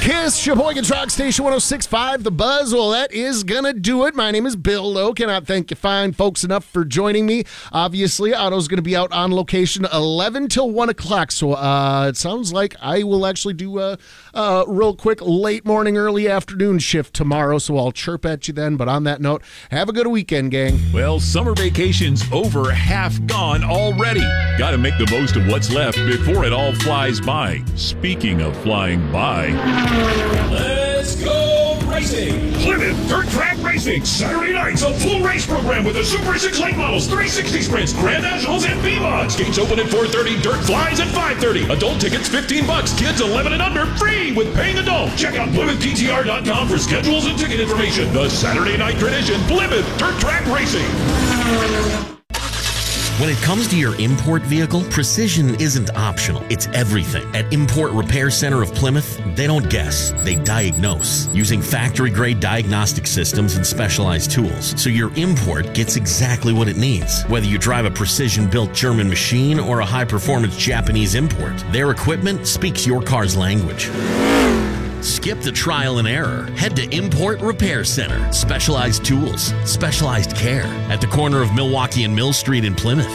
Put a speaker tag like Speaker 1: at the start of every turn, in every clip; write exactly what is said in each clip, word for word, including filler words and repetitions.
Speaker 1: Kiss, Sheboygan Rock Station one oh six point five, The Buzz. Well, that is going to do it. My name is Bill Lowe. Cannot thank you fine folks enough for joining me. Obviously, Otto's going to be out on location eleven till one o'clock, so uh, it sounds like I will actually do a, a real quick late morning, early afternoon shift tomorrow, so I'll chirp at you then. But on that note, have a good weekend, gang.
Speaker 2: Well, summer vacation's over, half gone already. Got to make the most of what's left before it all flies by. Speaking of flying by,
Speaker 3: let's go racing! Plymouth Dirt Track Racing, Saturday nights, a full race program with the Super six late models, three sixty sprints, Grand Nationals, and V-Mods. Gates open at four thirty, dirt flies at five thirty. Adult tickets fifteen bucks, kids eleven and under, free with paying adult. Check out Plymouth D T R dot com for schedules and ticket information. The Saturday night tradition, Plymouth Dirt Track Racing.
Speaker 4: When it comes to your import vehicle, precision isn't optional. It's everything. At Import Repair Center of Plymouth, they don't guess, they diagnose using factory-grade diagnostic systems and specialized tools, so your import gets exactly what it needs. Whether you drive a precision-built German machine or a high-performance Japanese import, their equipment speaks your car's language. Skip the trial and error. Head to Import Repair Center. Specialized tools, specialized care at the corner of Milwaukee and Mill Street in Plymouth.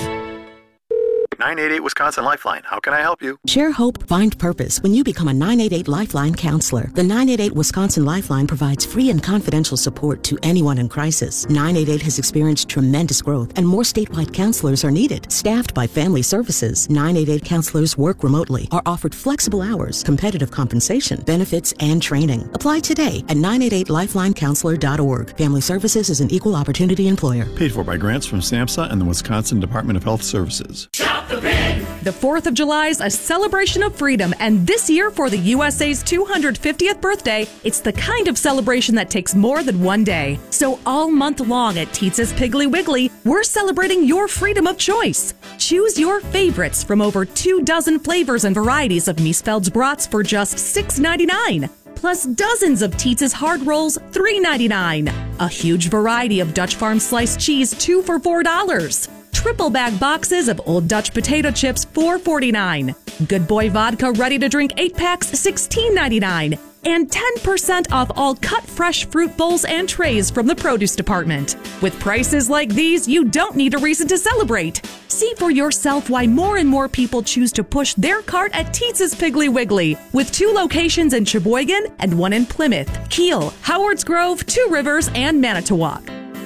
Speaker 5: nine eight eight Wisconsin Lifeline. How can I help you?
Speaker 6: Share hope, find purpose when you become a nine eight eight Lifeline counselor. The nine eight eight Wisconsin Lifeline provides free and confidential support to anyone in crisis. nine eight eight has experienced tremendous growth, and more statewide counselors are needed. Staffed by Family Services, nine eight eight counselors work remotely, are offered flexible hours, competitive compensation, benefits, and training. Apply today at nine eight eight lifeline counselor dot org. Family Services is an equal opportunity employer.
Speaker 7: Paid for by grants from SAMHSA and the Wisconsin Department of Health Services.
Speaker 8: The fourth of July is a celebration of freedom, and this year for the U S A's two hundred fiftieth birthday, it's the kind of celebration that takes more than one day. So all month long at Teetz's Piggly Wiggly, we're celebrating your freedom of choice. Choose your favorites from over two dozen flavors and varieties of Miesfeld's brats for just six ninety-nine. Plus dozens of Teetz's hard rolls, three ninety-nine. A huge variety of Dutch Farm sliced cheese, two for four dollars. Triple bag boxes of Old Dutch potato chips, four forty-nine. Good Boy vodka ready to drink eight packs, sixteen ninety-nine. And ten percent off all cut fresh fruit bowls and trays from the produce department. With prices like these, you don't need a reason to celebrate. See for yourself why more and more people choose to push their cart at Teetz's Piggly Wiggly, with two locations in Sheboygan and one in Plymouth, Kiel, Howards Grove, Two Rivers, and Manitowoc.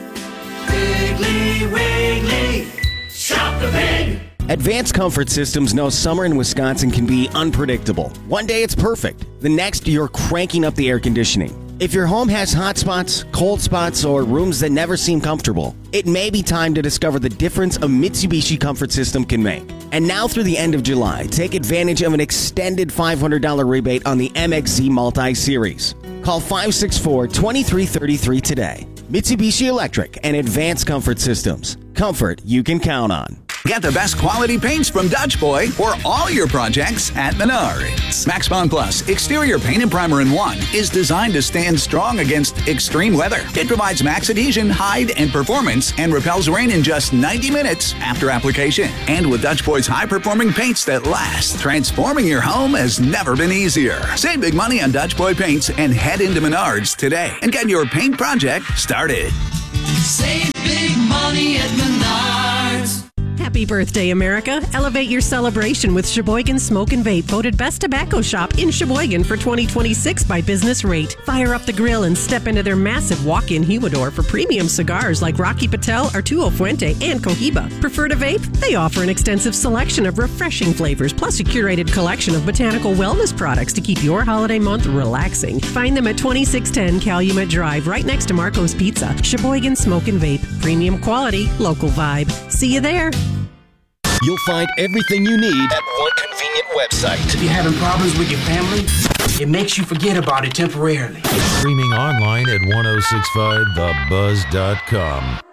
Speaker 9: Piggly Wiggly, shop the pig.
Speaker 10: Advanced Comfort Systems knows summer in Wisconsin can be unpredictable. One day it's perfect. The next, you're cranking up the air conditioning. If your home has hot spots, cold spots, or rooms that never seem comfortable, it may be time to discover the difference a Mitsubishi Comfort System can make. And now through the end of July, take advantage of an extended five hundred dollars rebate on the M X Z Multi-Series. Call five six four, two three three three today. Mitsubishi Electric and Advanced Comfort Systems. Comfort you can count on.
Speaker 11: Get the best quality paints from Dutch Boy for all your projects at Menards. Max Bond Plus Exterior Paint and Primer in one is designed to stand strong against extreme weather. It provides max adhesion, hide, and performance and repels rain in just ninety minutes after application. And with Dutch Boy's high-performing paints that last, transforming your home has never been easier. Save big money on Dutch Boy paints and head into Menards today and get your paint project started.
Speaker 9: Save big money at Menards.
Speaker 12: Happy birthday, America. Elevate your celebration with Sheboygan Smoke and Vape, voted Best Tobacco Shop in Sheboygan for twenty twenty-six by Business Rate. Fire up the grill and step into their massive walk-in humidor for premium cigars like Rocky Patel, Arturo Fuente, and Cohiba. Prefer to vape? They offer an extensive selection of refreshing flavors, plus a curated collection of botanical wellness products to keep your holiday month relaxing. Find them at twenty-six ten Calumet Drive, right next to Marco's Pizza. Sheboygan Smoke and Vape. Premium quality, local vibe. See you there.
Speaker 13: You'll find everything you need at one convenient website.
Speaker 14: If you're having problems with your family, it makes you forget about it temporarily.
Speaker 15: Streaming online at ten sixty-five the buzz dot com.